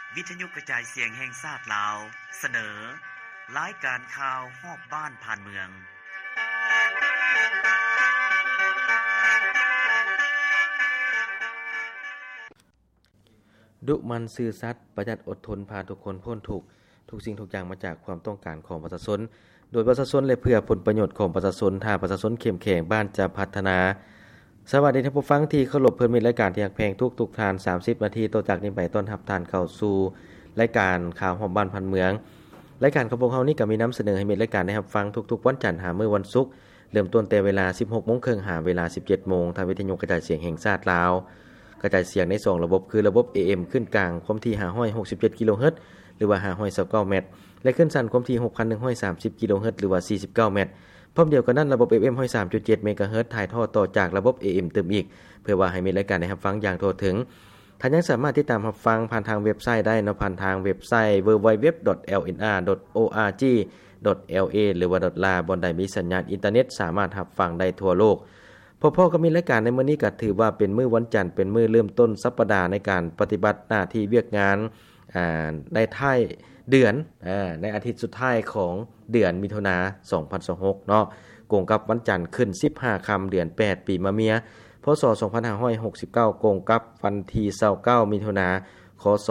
วิทยุกระจายเสียงแห่งชาติลาวเสนอรายการข่าวฮอบบ้านผ่านเมืองดุมันซื่อสัตย์ประหยัดอดทนพาทุกคนพ้นทุกข์ทุกสิ่งทุกอย่างมาจากความต้องการของประชาชนโดยประชาชนและเพื่อผลประโยชน์ของประชาชนถ้าประชาชนเข้มแข็งบ้านจะพัฒนาสวัสดีท่านผู้ฟังที่เคารพเพิ่นมีรายการที่ฮักแพงทุกๆทาน30นาทีต่อจากนี้ไปต้อนรับท่านเข้าสู่รายการข่าวฮอบบ้านพันเมืองรายการของพวกเฮานี่ก็มีนำเสนอให้มีรายการได้รับฟังทุกๆวันจันทร์หามื้อวันศุกร์เริ่มต้นแต่เวลา 16:30 นหาเวลา 17:00 นทางวิทยุกระจายเสียงแห่งชาติลาวกระจายเสียงใน2ระบบคือระบบ AM ขึ้นกลางความถี่567กิโลเฮิรตซ์หรือว่า529เมตรและขึ้นสั้นความถี่6,130กิโลเฮิรตซ์หรือว่า49เมตรพร้อมเดียวกันนั้นระบบ FM 103.7 เมกะเฮิรตซ์ถ่ายทอดต่อจากระบบ AM เติมอีกเพื่อว่าให้มีรายการได้รับฟังอย่างทั่วถึงท่านยังสามารถติดตามรับฟังผ่านทางเว็บไซต์ได้ผ่านทางเว็บไซต์ www.lnr.org.la หรือว่า .la บนใดมีสัญญาณอินเทอร์เน็ตสามารถรับฟังได้ทั่วโลกพ่อก็มีรายการในมื้อนี้ก็ถือว่าเป็นมื้อวันจันทร์เป็นมื้อเริ่มต้นสัปดาห์ในการปฏิบัติหน้าที่เวียกงานในท้ายเดือนในอาทิตย์สุดท้ายของเดือนมิถุนายน2026เนาะกงกับวันจันทร์ขึ้น15ค่ำเดือน8ปีมะเมียพศ2569กงกับวันที่29มิถุนายนคศ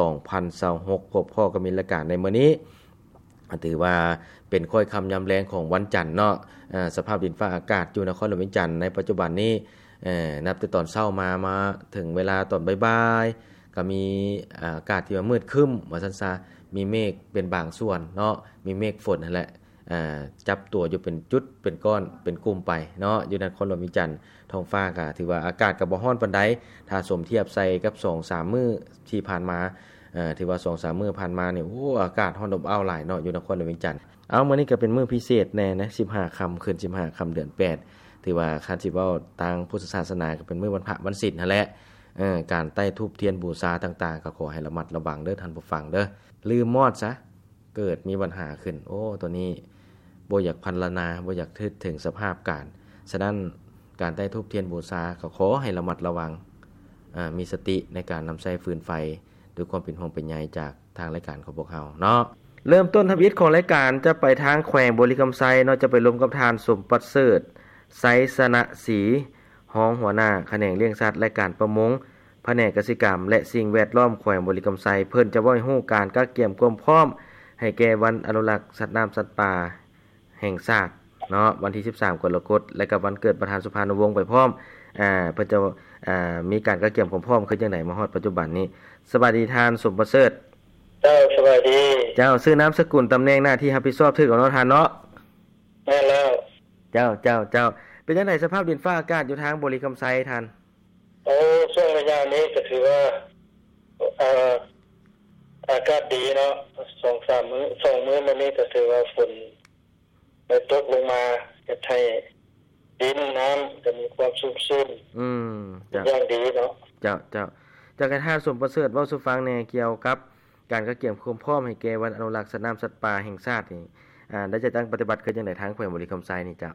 2026พ่อก็มีรายการในมื้อนี้ถือว่าเป็นค่อยคำยามแลงของวันจันทร์เนาะสภาพดินฟ้าอากาศอยู่นครหลวงวิจันทร์ในปัจจุบันนี้นับแต่ตอนเช้ามาถึงเวลาตอนบ่ายๆก็มีอากาศที่ว่ามืดครึ้มว่าซั่นซะมีเมฆเป็นบางส่วนเนาะมีเมฆฝนนั่นแหละจับตัวอยู่เป็นจุดเป็นก้อนเป็นกลุ่มไปเนาะอยู่นครหลวงวิจันทร์ท้องฟ้าก็ถือว่าอากาศก็บ่ร้อนปานใดถ้าสมเทียบใส่กับ 2-3 มื้อที่ผ่านมาถือว่า 2-3 มื้อผ่านมานี่โอ้อากาศร้อนอบอ้าวหลายเนาะอยู่นครหลวงวิจันทร์เอามื้อนี้ก็เป็นมื้อพิเศษแน่นะ15ค่ำคืน15ค่ำเดือน8ถือว่าคันสิเว้าทางพุทธศาสนาก็เป็นมื้อวันพระวันศีลนั่นแหละการใต้ธูปเทียนบูชาต่างๆก็ขอให้ระมัดระวังเด้อท่านผู้ฟังเด้อลืมมอดซะเกิดมีปัญหาขึ้นโอ้ตัวนี้บ่อยากพรรณนาบ่อยากทึกถึงสภาพการฉะนั้นการใต้ธูปเทียนบูชาก็ขอให้ระมัดระวังมีสติในการนำใช้ฟืนไฟด้วยความเป็นห่วงเป็นใยจากทางรายการของพวกเฮาเนาะเริ่มต้นทวิตของรายการจะไปทางแขวงบริคำไซเนาะจะไปลงกับทานสมประเสริฐไสสนะศรีห้องหัวหน้าแขนงเลี้ยงสัตว์และการประมงแผนกเกษตรกรรมและสิ่งแวดล้อมแขวงบริคำไซเพิ่นจะเว้าให้ฮู้การกักเก็บความพร้อมให้แก่วันอนุรักษ์สัตว์น้ำสัตว์ป่าแห่งชาติเนาะวันที่13กรกฎาคมและก็วันเกิดประธานสุภาณวงศ์ไปพร้อมเพิ่นจะมีการกักเก็บความพร้อมคือจังได๋มาฮอดปัจจุบันนี้สวัสดีทานสมประเสริฐเจ้าสวัสดีเจ้าชื่อนามสกุลตำแหน่งหน้าที่รับผิดชอบถูกของเนาะท่านเนาะแม่แล้วเจ้าเป็นจังได๋สภาพดินฟ้าอากาศอยู่ทางบริคำไซท่านช่วงระยะนี้ก็ถือว่าอากาศดีเนาะ 2-3 มื้อ2มื้อมานี้ก็ถือว่าฝนได้ตกลงมาเฮ็ดให้ดินน้ำก็มีความชุ่มชื้นอย่างดีเนาะเจ้าจากการท่านสมประเสริฐเว้าสู่ฟังแน่เกี่ยวกับการกักเก็บความพร้อมให้แก่วันอนุรักษ์สัตว์น้ำสัตว์ป่าแห่งชาตินี่ได้จะตั้งปฏิบัติคือจังได๋ทางแขวงบริคำไซนี่เจ้า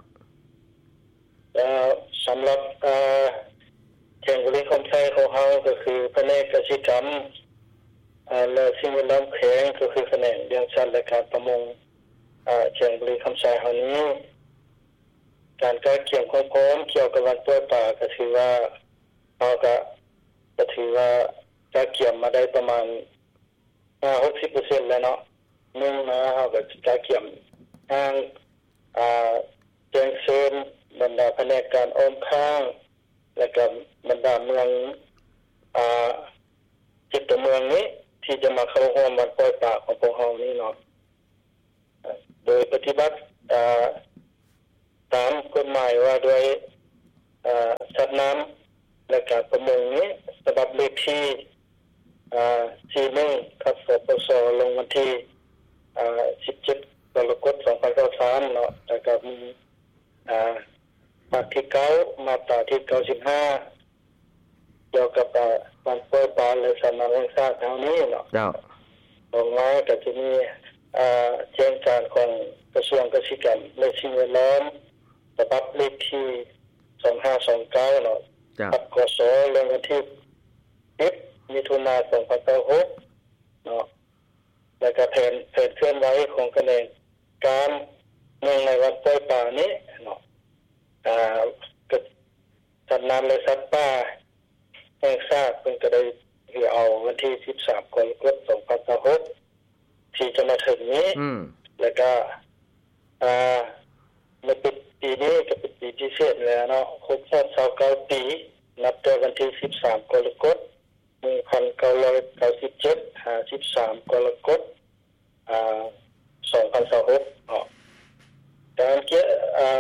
สำหรับแขวงบริคำไซของเฮาก็คือแผนกเกษตรกรรมและสิ่งแวดล้อมแขวงก็คือแผนกเลี้ยงสัตว์และการประมงแขวงบริคำไซเฮานี้การกักเก็บความพร้อมเกี่ยวกับวันปล่อยปลาก็ถือว่าเฮาก็ถือว่ากักเก็บมาได้ประมาณ60% แล้วเนาะนึงนะเฮาก็กักเก็บทางแจ้งเชิญบรรดาแผนกการอ้อมข้างและก็บรรดาเมืองจิตเมืองนี้ที่จะมาเข้าร่วมวันปล่อยปลาของพวกเฮานี้เนาะโดยปฏิบัติตามกฎหมายว่าด้วยสัตว์น้ำและการประมงนี้ฉบับเลขที่41ครับสปสลงวันที่17กรกฎาคม2023เนาะแล้วก็มีมาตราที่9มาตราที่95เกี่ยวกับการปล่อยปลาและสัตว์น้ำแห่งชาติเฮานี้เนาะเจ้าออกมาก็จะมีแจ้งการของกระทรวงเกษตรกรรมและสิ่งแวดล้อมฉบับเลขที่2529เนาะกับกสลงวันที่10มิถุนายน2026 เนาะแล้วก็แผนเคลื่อนไหวของคะแนนการเนื่องในวันปล่อยป่านี้เนาะก็สัตว์น้ำและสัตว์ป่าแห่งชาติเพิ่นก็ได้เอาวันที่13กรกฎาคม2026ที่จะมาถึงนี้แล้วก็ในปีนี้ก็เป็นปีที่เสร็จแล้วเนาะครบรอบ29ปีนับแต่วันที่13กรกฎาคม1997 13กรกฎาคม2026เนาะการเกี่ยว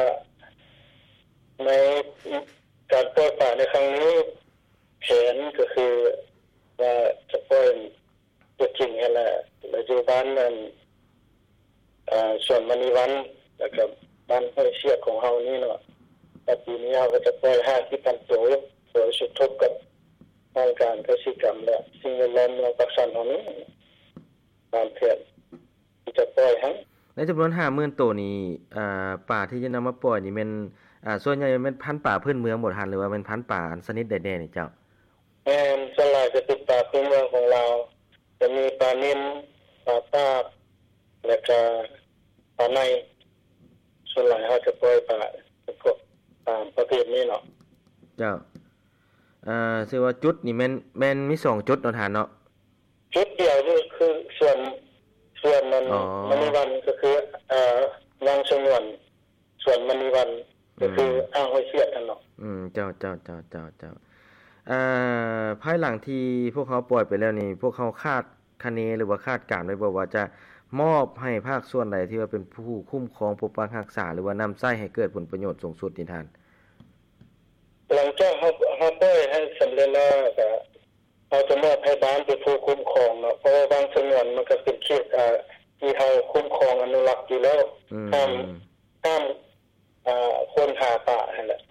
ในการปล่อยป่าในครั้งนี้แผนก็คือว่าจะปล่อยตัวจริงนั่นแหละปัจจุบันนั้นส่วนมณีวันแล้วก็บ้านห้วยเสียกของเฮานี่เนาะแต่ปีนี้เฮาก็จะปล่อย50,000ตัวโดยสุดทบกับทางการเกษตรกรรมและสิ่งแวดล้อมเมืองปักสันเฮานี้ตามแผนที่จะปล่อยให้ในจํานวน 50,000 ตัวนี้ป่าที่จะนํามาปล่อยนี่แม่นส่วนใหญ่แม่นพันธุ์ป่าพื้นเมืองบ่ทันหรือว่าแม่นพันธุ์ป่าชนิดใดแน่นี่เจ้าส่วนหลายจะเป็นป่าพื้นเมืองของเราจะมีปลานิ่มปลาตาบและก็ปลาในส่วนหลายเขาจะปล่อยปลาพวกตามประเภทนี้เนาะเจ้าชื่อว่าจุดนี่แม่นมี2จุดเนาะท่านเนาะจุดเดียวคือส่วนมันมณีวันก็คือนางสงวนส่วนมณีวันก็คืออ้างห้วยเสียดนั่นเนาะเจ้าภายหลังที่พวกเขาปล่อยไปแล้วนี่พวกเขาคาดคะเนหรือว่าคาดการณ์ไว้บ่ว่าจะมอบให้ภาคส่วนใดที่ว่าเป็นผู้คุ้มครองปกปักรักษาหรือว่านําใช้ให้เกิดผลประโยชน์สูงสุดนี่ท่านหลังจากเฮาปล่อยให้สําเร็จแล้วก็เราจะมอบให้บ้านเป็นผู้คุ้มครองเนาะเพราะว่าบางสงวนมันก็เป็นเขตที่เฮาคุ้มครองอนุรักษ์อยู่แล้วห้ามคนหาป่านั่นแหละ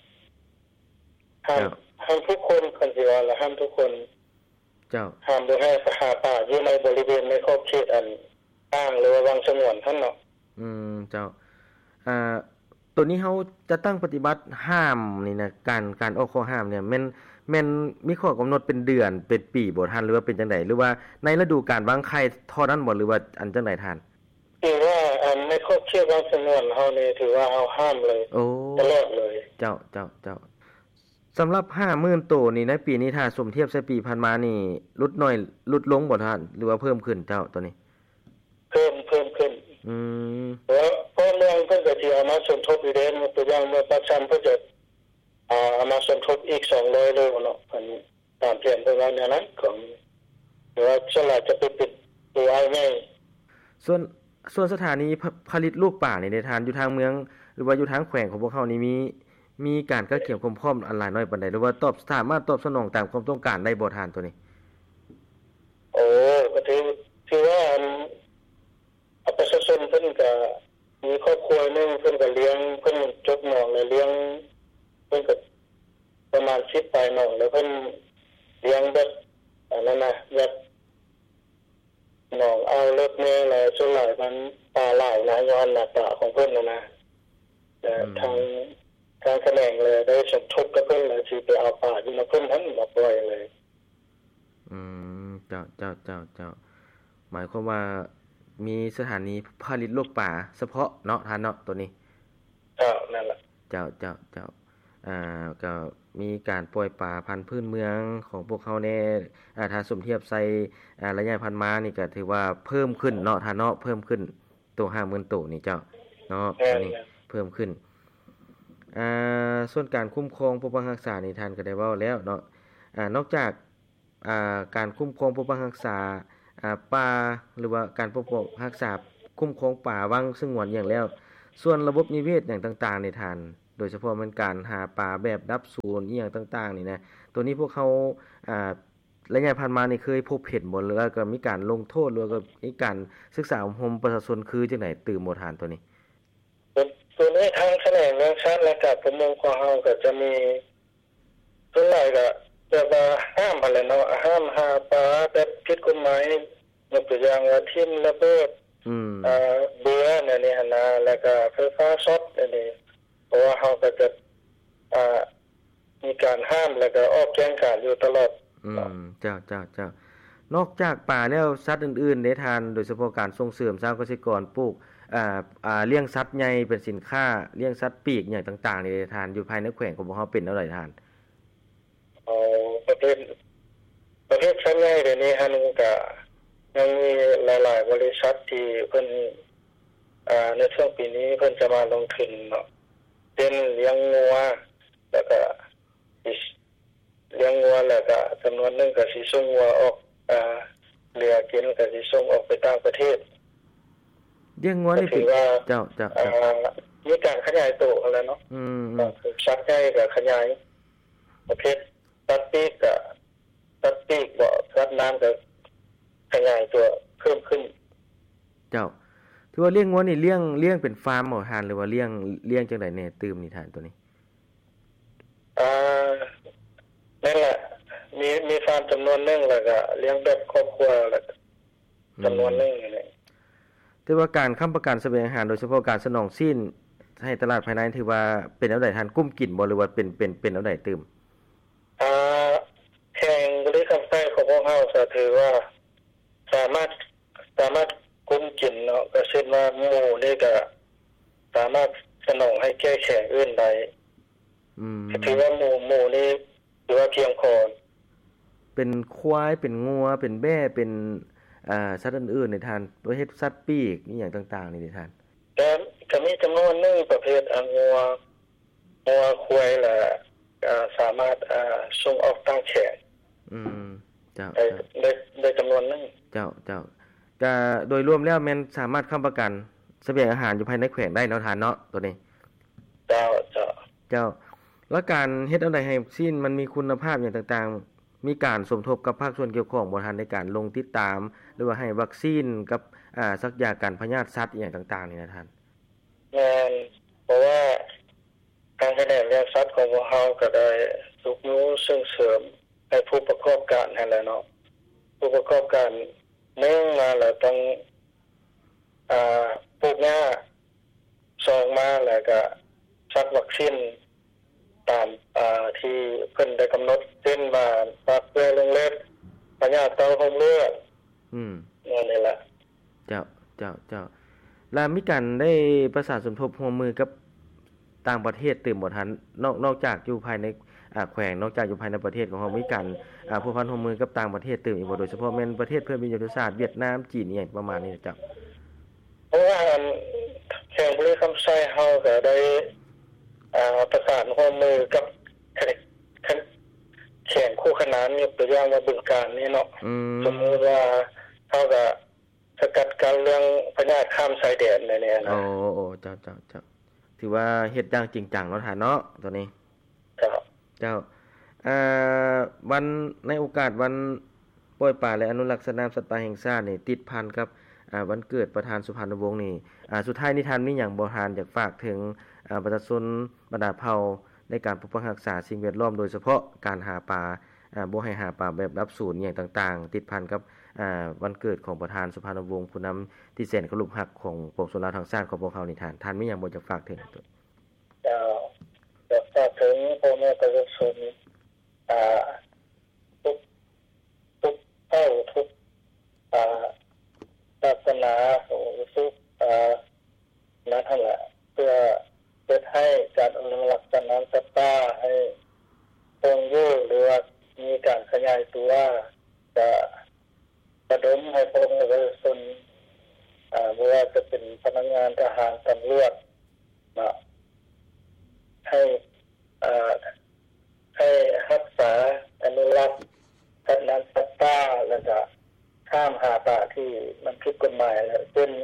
ห้ามทุกคนคันสิว่าห้ามทุกคนเจ้าห้ามบ่ให้หาป่าอยู่ในบริเวณในขอบเขตอันอ้างหรือว่าบางสงวนท่านเนาะเจ้าตัวนี้เฮาจะตั้งปฏิบัติห้ามนี่นะการออกข้อห้ามเนี่ยแม่นมีข้อกำหนดเป็นเดือนเป็นปีบ่ท่านหรือว่าเป็นจังได๋หรือว่าในฤดูกาลวางไข่เท่านั้นบ่หรือว่าอันจังได๋ท่านถือว่าในขอบเขตบางสงวนเฮานี่ถือว่าเฮาห้ามเลยตลอดเลยเจ้าสําหรับ 50,000 ตัวนี่ในปีนี้ถ้าสมเทียบใส่ปีผ่านมานี่ลดน้อยลดลงบ่ท่านหรือว่าเพิ่มขึ้นเจ้าตัวนี้เพิ่มขึ้นเพราะเมืองเพิ่นก็สิเอามาสมทบอีกเด้ตัวอย่างเมื่อปักชันเพิ่นจะเอามาสมทบอีก200โลเนาะอันตามแผนเพิ่นว่าแนวนั้นของหรือว่าฉลาดจะไปปิดตัวไอ้แม่ส่วนสถานีผลิตลูกป่านี่ในทานอยู่ทางเมืองหรือว่าอยู่ทางแขวงของพวกเขานี่มีการกักเก็บความพร้อมอันหลายน้อยปานใดหรือว่าสามารถตอบสนองตามความต้องการได้บ่ทานตัวนี้ก็ถือว่าประชาชนเพิ่นก็มีครอบครัวนึงเพิ่นก็เลี้ยงเพิ่นจบหนองแล้วเลี้ยงเพิ่นก็ประมาณ10ปลายหนองแล้วเพิ่นเลี้ยงแบบอันนั้นน่ะแบบหนองเอาเลิกแม่แล้วส่วนหลายมันปลาหลายนะย้อนหน้าตาของเพิ่นนะแต่ทางแขนงเลยได้สมทบกับเพิ่นแล้วสิไปเอาปลาอยู่มาเพิ่นทั้งมาปล่อยเลยเจ้าหมายความว่ามีสถานีผลิตลูกป่าเฉพาะเนาะท่านเนาะตัวนี้นั่นแหละเจ้าก็มีการปล่อยป่าพันธุ์พื้นเมืองของพวกเขาแน่ถ้าสมเทียบใส่ระยะพันธุ์มานี่ก็ถือว่าเพิ่มขึ้นเนาะท่านเนาะเพิ่มขึ้นตัว 50,000 ตัวนี่เจ้าเนาะอันนี้เพิ่มขึ้นส่วนการคุ้มครองปกปักรักษานี่ท่านก็ได้เว้าแล้วเนาะนอกจากการคุ้มครองปกปักรักษาป่าหรือว่าการปกปักรักษาคุ้มครองป่าวังสงวนอย่างแล้วส่วนระบบนิเวศอย่างต่างๆนี่ท่านโดยเฉพาะมันการหาป่าแบบดับศูนย์อีหยังต่างๆนี่นะตัวนี้พวกเขาระยะผ่านมานี่เคยพบเห็นบ่แล้วก็มีการลงโทษหรือก็มีการศึกษาอบรมประชาชนคือจังได๋ตื่มบ่ทานตัวนี้ตัวนี้ทางแขนงเรื่องชาติและการประมงของเฮาก็จะมีส่วนหลายก็จะว่าห้ามอะไรเนาะห้ามหาปลาแบบผิดกฎหมายยกตัวอย่างว่าทิ่มระเบิดเบื่อนั่นนี่นะแล้วก็ไฟฟ้าช็อตอันนี้เพราะว่าเฮาก็จะมีการห้ามแล้วก็ออกแจ้งการอยู่ตลอดเจ้านอกจากป่าแล้วสัตว์อื่นๆได้ทานโดยเฉพาะการส่งเสริมชาวเกษตรกรปลูกเลี้ยงสัตว์ใหญ่เป็นสินค้าเลี้ยงสัตว์ปีกอย่างต่างๆนี่ได้ทานอยู่ภายในแขวงของพวกเฮาเป็นเท่าใดทานเอาประเทศชั้นใหญ่เดี๋ยวนี้ฮั่นก็ยังมีหลายๆบริษัทที่เพิ่นในช่วงปีนี้เพิ่นจะมาลงทุนเนาะเป็นเลี้ยงงัวแล้วก็เลี้ยงงัวแล้วก็จำนวนนึงก็สิส่งงัวออกเหลือกินก็สิส่งออกไปต่างประเทศเลี้ยงงัวนี่เป็นเจ้ามีการขยายตัวแล้วเนาะสัตว์ใหญ่ก็ขยายประเภทสัตว์ปีกก็สัตว์ปีกบ่สัตว์น้ำก็ขยายตัวเพิ่มขึ้นเจ้าถือว่าเลี้ยงงัวนี่เลี้ยงเป็นฟาร์มบ่ทานหรือว่าเลี้ยงจังได๋แน่ตื่มนี่ทานตัวนี้นั่นแหละมีฟาร์มจำนวนนึงแล้วก็เลี้ยงแบบครอบครัวแล้วจำนวนนึงนี่ถือว่าการค้ำประกันเสบียงอาหารโดยเฉพาะการสนองสิ้นให้ตลาดภายในถือว่าเป็นแนวใดทานกุ้มกินบ่หรือว่าเป็นแนวใดตื่มแข่งบริษัทไส้ของพวกเฮาก็ถือว่าสามารถกุ้มกินเนาะก็เช่นว่าหมูนี่ก็สามารถสนองให้แก้แข่งอื่นได้ถือว่าหมูนี่ถือว่าเพียงพอเป็นควายเป็นงัวเป็นแบ่เป็นสัตว์อื่นๆในทานประเภทสัตว์ปีกนี่อย่างต่างๆนี่ในทานก็มีจำนวนนึงประเภทงัวควายล่ะสามารถส่งออกต่างแขกเจ้าได้จำนวนนึงเจ้าก็โดยรวมแล้วแม่นสามารถค้ำประกันเสบียงอาหารอยู่ภายในแขวงได้เนาะทานเนาะตัวนี้เจ้าแล้วการเฮ็ดอันใดให้สิ้นมันมีคุณภาพอย่างต่างๆมีการสมทบกับภาคส่วนเกี่ยวข้องบ่ทันในการลงติดตามหรือว่าให้วัคซีนกับสักยากันพยาธิสัตว์อย่างต่างๆนี่นะท่านแม่นเพราะว่าการแสดงเรื่องสัตว์ของพวกเฮาก็ได้ทุกนู้ส่งเสริมให้ผู้ประกอบการนั่นแหละเนาะผู้ประกอบการนึงมาแล้วต้องปลูกหญ้า2มาแล้วก็ซักวัคซีนตามที่เพิ่นได้กำหนดเช่นว่าปากเปื้อนลงเล็บพยาธิเต้าหู้เลือดนี่แหละเจ้าแล้วมีการได้ประสานสมทบร่วมมือกับต่างประเทศตื่มบ่ทันนอกจากอยู่ภายในแขวงนอกจากอยู่ภายในประเทศของเฮามีการผูกพันร่วมมือกับต่างประเทศตื่มอีกบ่โดยเฉพาะแม่นประเทศเพื่อนมิตรยุทธศาสตร์เวียดนามจีนนี่ประมาณนี้จ้ะเพราะว่าแข่งบริคำไส้เฮาก็ได้ประสานร่วมมือกับแข่งคู่ขนานยกตัวอย่างว่าบึงกาฬนี่เนาะสมมุติว่าเฮาก็สกัดกั้นเรื่องพยาธิข้ามชายแดนนี่นะโอ้เจ้าถือว่าเฮ็ดอย่างจริงจังเนาะท่านเนาะตัวนี้เจ้าวันในโอกาสวันปล่อยป่าและอนุรักษ์สนามสัตว์ป่าแห่งชาตินี่ติดพันกับวันเกิดประธานสุพรรณวงศ์นี่สุดท้ายนี้ท่านมีหยังบ่ทานอยากฝากถึงประชาชนบรรดาเผ่าในการปกป้องรักษาสิ่งแวดล้อมโดยเฉพาะการหาปลาบ่ให้หาปลาแบบรับสูญอย่างต่างๆติดพันกับวันเกิดของประธานสุพรรณวงศ์ผู้นำที่แสนเคารพรักของปวงชนชาวทางชาติของพวกเขานี่ท่านมีหยังบ่อยากฝากถึงตัวอยากฝากถึงพ่อแม่ประชาชนทุกเผ่าทุกศาสนาทุกนั่นแหละเพื่อให้การอนุรักษ์ต้นน้ำสัตว์ป่าให้คงอยู่หรือว่ามีการขยายตัวจะระดมให้พ่อแม่ประชาชนไม่ว่าจะเป็นพนักงานทหารตำรวจให้รักษาอนุรักษ์ต้นน้ำสัตว์ป่าแล้วก็ข้ามหาป่าที่มันผิดกฎหมายแล้วเช่น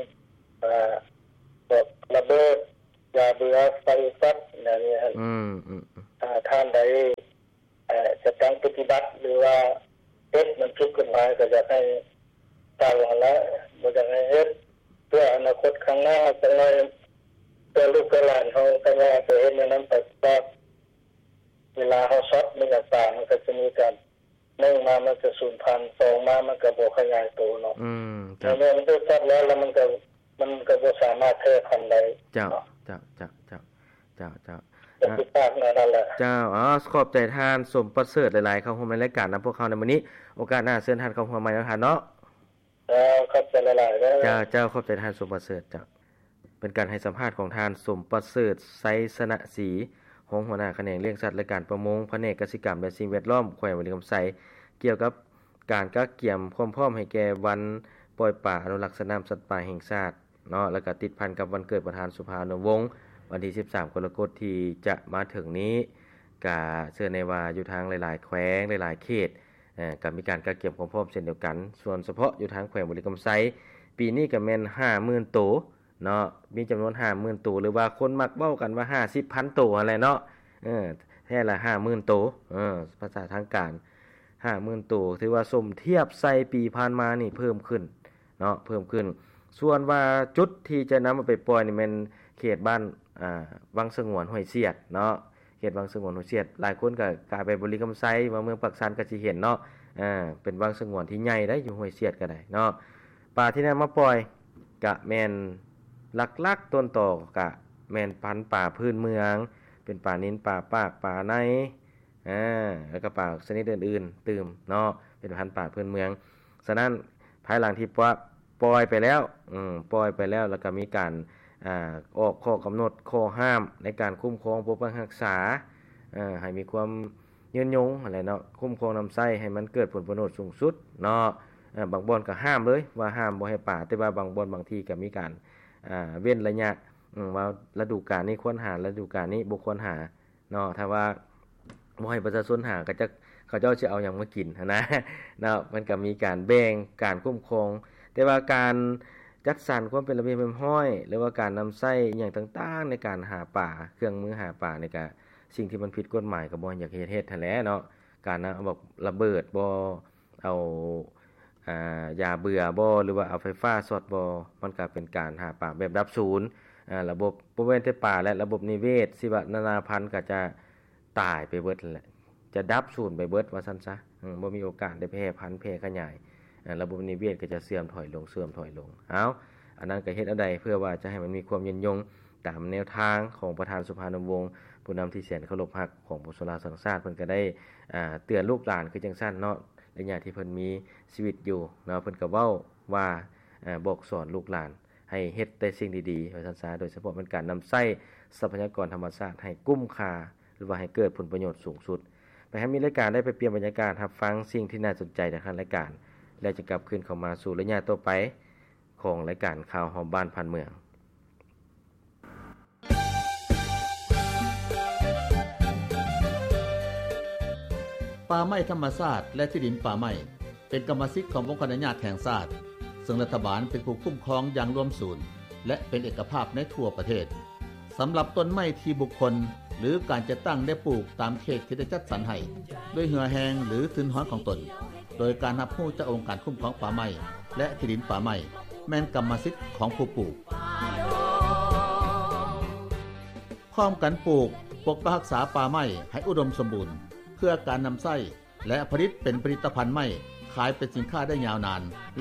ระเบิดยาเบื่อไฟฟัดนี่ฮะท่านใดจะตั้งปฏิบัติหรือว่าเฮ็ดมันผิดกฎหมายก็จะให้ตามแล้วบ่จะให้เฮ็ดเพื่ออนาคตข้างหน้าจังได๋เพื่อลูกหลานเฮาก็ว่าจะเฮ็ดนั้นไปต่อเวลาเฮาช็อตมันก็ตามมันก็จะมีการ1มามันจะสูญพันธุ์2มามันก็บ่ขยายตัวเนาะแล้วมันถูกจัดแล้วมันก็บ่สามารถแพร่พันธุ์ได้เจ้าก็คือภาคนั่นแหละเจ้าขอบใจท่านสมประเสริฐหลายๆเข้าร่วมในรายการนำพวกเขาในมื้อนี้โอกาสหน้าเชิญท่านเข้าร่วมใหม่แล้วท่านเนาะครับใจหลายๆนะเจ้าขอบใจท่านสมประเสริฐเจ้าเป็นการให้สัมภาษณ์ของท่านสมประเสริฐไสสนศรีรองหัวหน้าแขนงเลี้ยงสัตว์และการประมงแผนกกสิกรรมและสิ่งแวดล้อมแขวงวลิคำไสเกี่ยวกับการกักเกี่ยมความพร้อมให้แก่วันปล่อยป่าอนุรักษ์สนามสัตว์ป่าแห่งชาติเนาะแล้วก็ติดพันกับวันเกิดประธานสุภานุวงศ์วันที่13กรกฎาคมที่จะมาถึงนี้ก็เชื่อในว่าอยู่ทางหลายๆแขวงหลายๆเขตก็มีการกักเก็บความพร้อมเช่นเดียวกันส่วนเฉพาะอยู่ทางแขวงวลิคำไสปีนี้ก็แม่น 50,000 ตัวเนาะมีจำนวน 50,000 ตัวหรือว่าคนมักเว้ากันว่า 50,000 ตัวอะไรเนาะแท้ละ 50,000 ตัวภาษาทางการ 50,000 ตัวถือว่าสมเทียบใส่ปีผ่านมานี่เพิ่มขึ้นเนาะเพิ่มขึ้นส่วนว่าจุดที่จะนำมาไปปล่อยนี่แม่นเขตบ้านวังสงวนห้วยเสียดเนาะเขตวังสงวนห้วยเสียดหลายคนก็กลายไปบริคำไสมาเมืองปักสันก็สิเห็นเนาะเป็นวังสงวนที่ใหญ่ได้อยู่ห้วยเสียดก็ได้เนาะป่าที่นำมาปล่อยก็แม่นหลักๆต้นต่อก็แม่นพันธุ์ป่าพื้นเมืองเป็นป่านิลป่าปากป่าในแล้วก็ป่าชนิดอื่นๆตื่มเนาะเป็นพันธุ์ป่าพื้นเมืองฉะนั้นภายหลังที่ปล่อยไปแล้วปล่อยไปแล้วแล้วก็มีการออกข้อกำหนดข้อห้ามในการคุ้มครองปกปักรักษาให้มีความยืนยงอะไรเนาะคุ้มครองลำไส้ให้มันเกิดผลประโยชน์สูงสุดเนาะบางบ่อนก็ห้ามเลยว่าห้ามบ่ให้ป่าแต่ว่าบางบ่อนบางทีก็มีการเว้นระยะว่าฤดูกาลนี้ควรหาฤดูกาลนี้บ่ควรหาเนาะถ้าว่าบ่ให้ประชาชนหาก็จะเขาเจ้าสิเอาหยังมากินนะเนาะมันก็มีการแบ่งการคุ้มครองแต่ว่าการจัดสรรความเป็นระเบียบเรียบร้อยหรือว่าการนำใช้อหย่างต่างๆในการหาป่าเครื่องมือหาป่านี่ก็สิ่งที่มันผิดกฎหมายก็บ่อยากเฮ็ดนั่นแหละเนาะการบอกระเบิดบ่เอายาเบื่อบ่หรือว่าเอาไฟฟ้าช็อตบ่มันก็เป็นการหาป่าแบบดับศูนย์ระบบบ่แม่นแต่ป่าและระบบนิเวศชีวนานาพันธุ์ก็จะตายไปเบิดแหละจะดับศูนย์ไปเบิดว่าซั่นซะบ่มีโอกาสได้แพร่พันธุ์แพร่ขยายระบบนิเวศก็จะเสื่อมถอยลงอันนั้นก็เฮ็ดอันใดเพื่อว่าจะให้มันมีความยืนยงตามแนวทางของประธานสุภานุวงศ์ผู้นำที่แสนเคารพรักของผู้สละสังสารเพิ่นก็ได้เตือนลูกหลานคือจังซั่นเนาะระยะที่เพิ่นมีชีวิตอยู่เนาะเพิ่นก็เว้าว่าบอกสอนลูกหลานให้เฮ็ดแต่สิ่งดีๆว่าซั่นซะโดยเฉพาะเป็นการนำใช้ทรัพยากรธรรมชาติให้คุ้มค่าหรือว่าให้เกิดผลประโยชน์สูงสุดไปให้มีรายการได้ไปเปลี่ยนบรรยากาศรับฟังสิ่งที่น่าสนใจจากทางรายการและจะกลับคืนเข้ามาสู่ระยะต่อไปของรายการข่าวหอมบ้านพันเมืองป่าไม้ธรรมชาติและที่ดินป่าไม้เป็นกรรมสิทธิ์ขององค์การอนุญาตแห่งชาติซึ่งรัฐบาลเป็นผู้คุ้มครองอย่างรวมศูนย์และเป็นเอกภาพในทั่วประเทศสำหรับต้นไม้ที่บุคคลหรือการจะตั้งได้ปลูกตามเขตที่ได้จัดสรรให้ด้วยเหือแหงหรือทุนห้อนของตนโดยการรับรู้จากองค์การคุ้มครองป่าไม้และที่ดินป่าไม้แม่นกรรมสิทธิ์ของผู้ปลูกพร้อมกันปลูกปกปักรักษาป่าไม้ให้อุดมสมบูรณ์เพื่อการนำใช้และผลิตเป็นผลิตภัณฑ์ไม้ขายเป็นสินค้าได้ยาวนาน